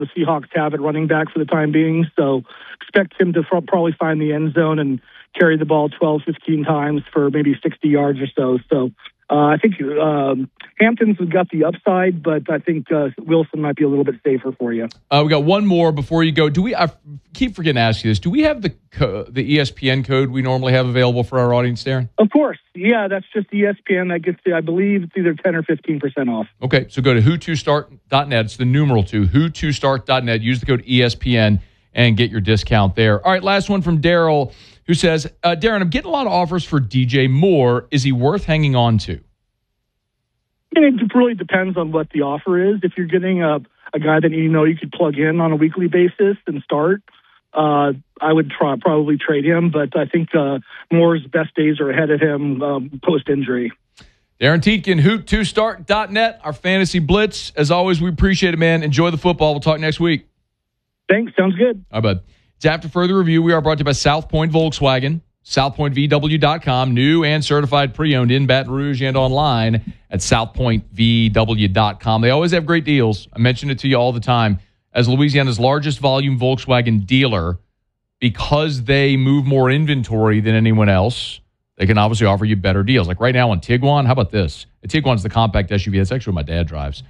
the Seahawks have at running back for the time being. So expect him to probably find the end zone and carry the ball 12, 15 times for maybe 60 yards or so. So I think Hampton's got the upside, but I think Wilson might be a little bit safer for you. We got one more before you go. I keep forgetting to ask you this. Do we have the ESPN code we normally have available for our audience, Darren? Of course. Yeah, that's just ESPN. That gets, I believe it's either 10 or 15% off. Okay, so go to who2start.net. It's the numeral 2, who2start.net. Use the code ESPN and get your discount there. All right, last one from Daryl, who says, Darren, I'm getting a lot of offers for DJ Moore. Is he worth hanging on to? It really depends on what the offer is. If you're getting a guy that you could plug in on a weekly basis and start, I would probably trade him. But I think Moore's best days are ahead of him post-injury. Darren Tietgen, who2start.net, our fantasy blitz. As always, we appreciate it, man. Enjoy the football. We'll talk next week. Thanks. Sounds good. All right, bud. It's After Further Review. We are brought to you by South Point Volkswagen, southpointvw.com, new and certified pre-owned in Baton Rouge and online at southpointvw.com. They always have great deals. I mention it to you all the time. As Louisiana's largest volume Volkswagen dealer, because they move more inventory than anyone else, they can obviously offer you better deals. Like right now on Tiguan, how about this? The Tiguan's the compact SUV. That's actually what my dad drives.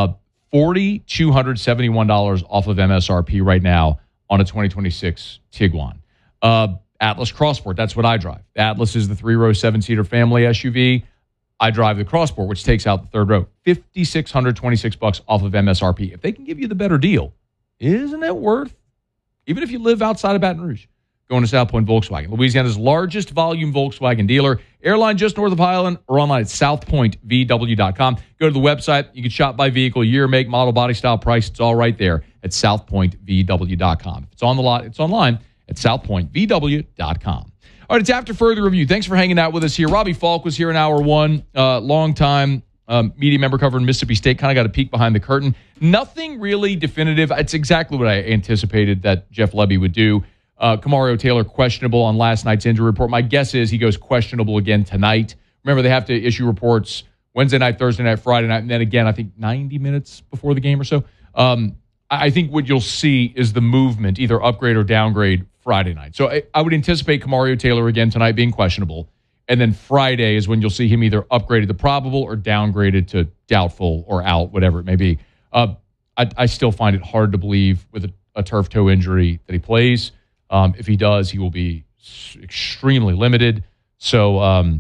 $4,271 off of MSRP right now on a 2026 Tiguan. Atlas Crossport, that's what I drive. The Atlas is the 3-row, 7-seater family SUV. I drive the Crossport, which takes out the third row. $5,626 off of MSRP. If they can give you the better deal, isn't it worth, even if you live outside of Baton Rouge, going to South Point Volkswagen, Louisiana's largest volume Volkswagen dealer. Airline just north of Highland, or online at southpointvw.com. Go to the website. You can shop by vehicle, year, make, model, body style, price. It's all right there at southpointvw.com. If it's on the lot, it's online at southpointvw.com. All right, it's After Further Review. Thanks for hanging out with us here. Robbie Falk was here in hour one. Long-time media member covering Mississippi State. Kind of got a peek behind the curtain. Nothing really definitive. It's exactly what I anticipated that Jeff Lebby would do. Kamario Taylor questionable on last night's injury report. My guess is he goes questionable again tonight. Remember, they have to issue reports Wednesday night, Thursday night, Friday night, and then again, I think 90 minutes before the game or so. I think what you'll see is the movement, either upgrade or downgrade Friday night. So I would anticipate Kamario Taylor again tonight being questionable, and then Friday is when you'll see him either upgraded to probable or downgraded to doubtful or out, whatever it may be. I still find it hard to believe with a turf toe injury that he plays. If he does, he will be extremely limited. So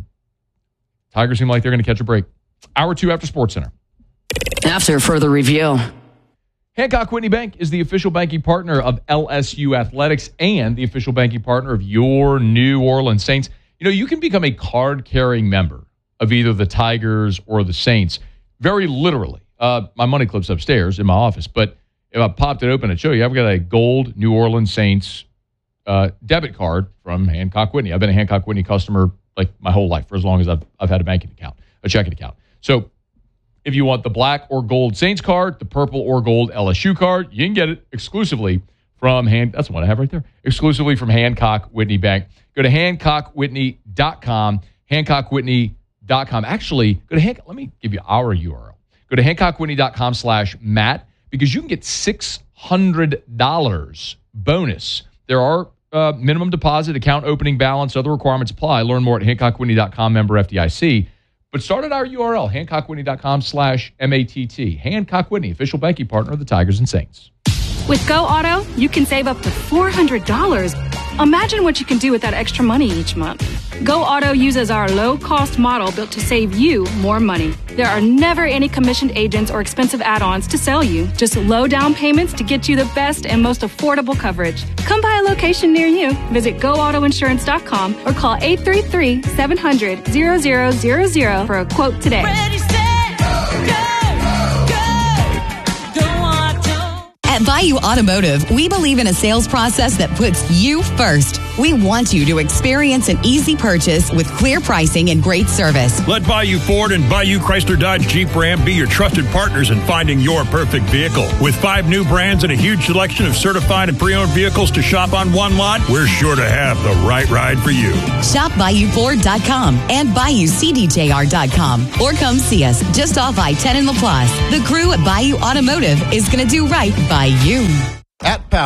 Tigers seem like they're going to catch a break. Hour 2 after SportsCenter. After Further Review. Hancock Whitney Bank is the official banking partner of LSU Athletics and the official banking partner of your New Orleans Saints. You know, you can become a card-carrying member of either the Tigers or the Saints, very literally. My money clip's upstairs in my office, but if I popped it open, I'd show you. I've got a gold New Orleans Saints debit card from Hancock Whitney. I've been a Hancock Whitney customer like my whole life, for as long as I've had a banking account, a checking account. So if you want the black or gold Saints card, the purple or gold LSU card, you can get it exclusively from that's what I have right there. Exclusively from Hancock Whitney Bank. Go to HancockWhitney.com. HancockWhitney.com. Actually, go to let me give you our URL. Go to HancockWhitney.com/Matt because you can get $600 bonus. There are minimum deposit, account opening balance, other requirements apply. Learn more at HancockWhitney.com, member FDIC. But start at our URL, HancockWhitney.com/MATT. Hancock Whitney, official banking partner of the Tigers and Saints. With Go Auto, you can save up to $400. Imagine what you can do with that extra money each month. Go Auto uses our low-cost model built to save you more money. There are never any commissioned agents or expensive add-ons to sell you. Just low down payments to get you the best and most affordable coverage. Come by a location near you. Visit GoAutoInsurance.com or call 833-700-0000 for a quote today. Ready, set, go. At Bayou Automotive, we believe in a sales process that puts you first. We want you to experience an easy purchase with clear pricing and great service. Let Bayou Ford and Bayou Chrysler Dodge Jeep Ram be your trusted partners in finding your perfect vehicle. With 5 new brands and a huge selection of certified and pre-owned vehicles to shop on one lot, we're sure to have the right ride for you. Shop BayouFord.com and BayouCDJR.com or come see us just off I-10 in LaPlace. The crew at Bayou Automotive is going to do right by you. At Power.